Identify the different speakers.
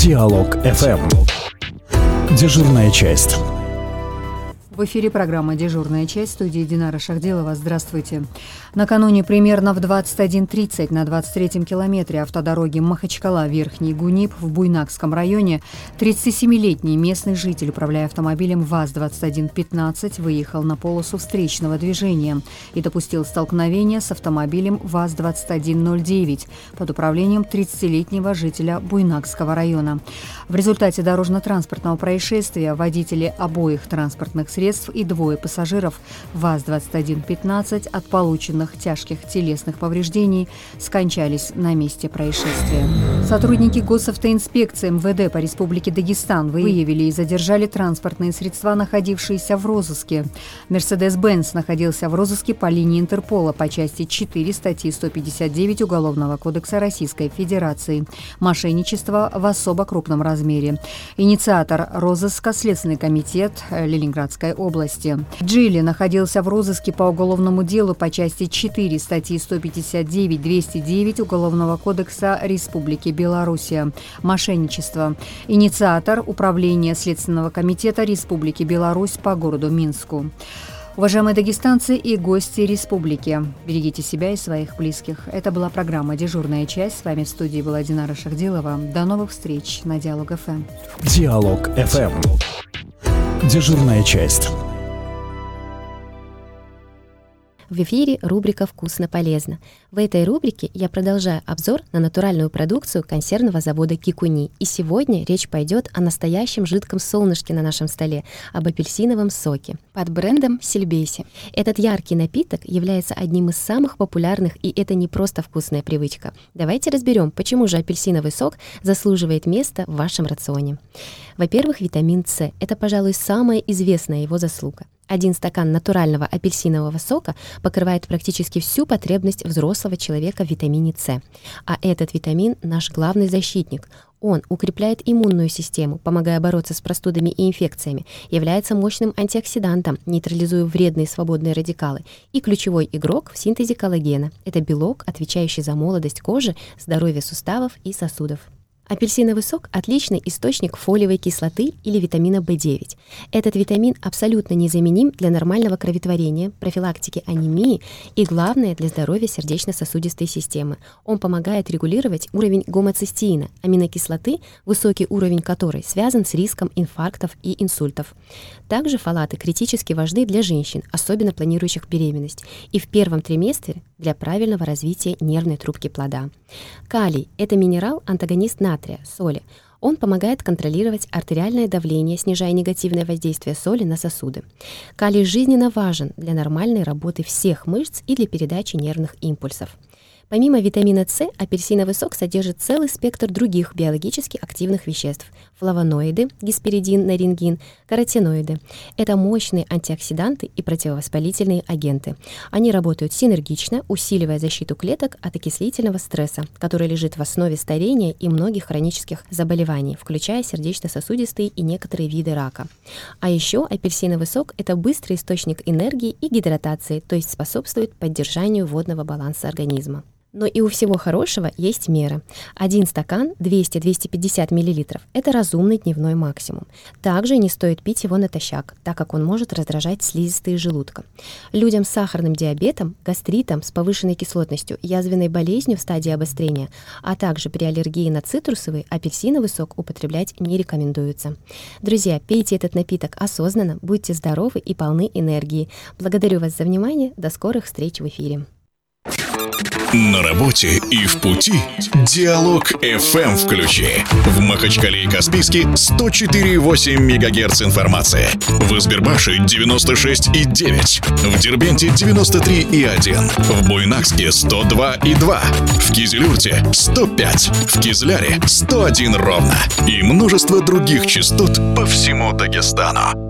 Speaker 1: Диалог ФМ. Дежурная часть.
Speaker 2: В эфире программа «Дежурная часть», в студии Динара Шахделова. Здравствуйте. Накануне примерно в 21:30 на 23-м километре автодороги Махачкала-Верхний Гуниб в Буйнакском районе 37-летний местный житель, управляя автомобилем ВАЗ-2115, выехал на полосу встречного движения и допустил столкновение с автомобилем ВАЗ-2109 под управлением 30-летнего жителя Буйнакского района. В результате дорожно-транспортного происшествия водители обоих транспортных средств и двое пассажиров ВАЗ-2115 от полученных тяжких телесных повреждений скончались на месте происшествия. Сотрудники госавтоинспекции МВД по Республике Дагестан выявили и задержали транспортные средства, находившиеся в розыске. Мерседес-Бенц находился в розыске по линии Интерпола по части 4 статьи 159 Уголовного кодекса Российской Федерации «Мошенничество в особо крупном размере». Инициатор розыска – Следственный комитет Ленинградской области. Джили находился в розыске по уголовному делу по части 4 статьи 159-209 Уголовного кодекса Республики Белоруссия «Мошенничество». Инициатор – Управление Следственного комитета Республики Беларусь по городу Минску. Уважаемые дагестанцы и гости республики, берегите себя и своих близких. Это была программа «Дежурная часть». С вами в студии была Динара Шахделова. До новых встреч на Диалог ФМ.
Speaker 1: Диалог ФМ. Дежурная часть.
Speaker 3: В эфире рубрика «Вкусно-полезно». В этой рубрике я продолжаю обзор на натуральную продукцию консервного завода «Кикуни». И сегодня речь пойдет о настоящем жидком солнышке на нашем столе, об апельсиновом соке под брендом «Сильбейси». Этот яркий напиток является одним из самых популярных, и это не просто вкусная привычка. Давайте разберем, почему же апельсиновый сок заслуживает места в вашем рационе. Во-первых, витамин С. Это, пожалуй, самая известная его заслуга. 1 стакан натурального апельсинового сока покрывает практически всю потребность взрослого человека в витамине С. А этот витамин – наш главный защитник. Он укрепляет иммунную систему, помогая бороться с простудами и инфекциями, является мощным антиоксидантом, нейтрализуя вредные свободные радикалы, и ключевой игрок в синтезе коллагена. Это белок, отвечающий за молодость кожи, здоровье суставов и сосудов. Апельсиновый сок – отличный источник фолиевой кислоты или витамина В9. Этот витамин абсолютно незаменим для нормального кроветворения, профилактики анемии и, главное, для здоровья сердечно-сосудистой системы. Он помогает регулировать уровень гомоцистеина, аминокислоты, высокий уровень которой связан с риском инфарктов и инсультов. Также фолаты критически важны для женщин, особенно планирующих беременность, и в первом триместре для правильного развития нервной трубки плода. Калий – это минерал-антагонист натрия, соли. Он помогает контролировать артериальное давление, снижая негативное воздействие соли на сосуды. Калий жизненно важен для нормальной работы всех мышц и для передачи нервных импульсов. Помимо витамина С, апельсиновый сок содержит целый спектр других биологически активных веществ – флавоноиды, гесперидин, нарингин, каротиноиды. Это мощные антиоксиданты и противовоспалительные агенты. Они работают синергично, усиливая защиту клеток от окислительного стресса, который лежит в основе старения и многих хронических заболеваний, включая сердечно-сосудистые и некоторые виды рака. А еще апельсиновый сок – это быстрый источник энергии и гидратации, то есть способствует поддержанию водного баланса организма. Но и у всего хорошего есть мера. 1 стакан 200-250 мл – это разумный дневной максимум. Также не стоит пить его натощак, так как он может раздражать слизистые желудка. Людям с сахарным диабетом, гастритом, с повышенной кислотностью, язвенной болезнью в стадии обострения, а также при аллергии на цитрусовый, апельсиновый сок употреблять не рекомендуется. Друзья, пейте этот напиток осознанно, будьте здоровы и полны энергии. Благодарю вас за внимание. До скорых встреч в эфире.
Speaker 4: На работе и в пути Диалог ФМ включи. В Махачкале и Каспийске 104,8 МГц информации. В Избербаше 96,9. В Дербенте 93,1. В Буйнакске 102,2. В Кизилюрте 105. В Кизляре 101 ровно. И множество других частот по всему Дагестану.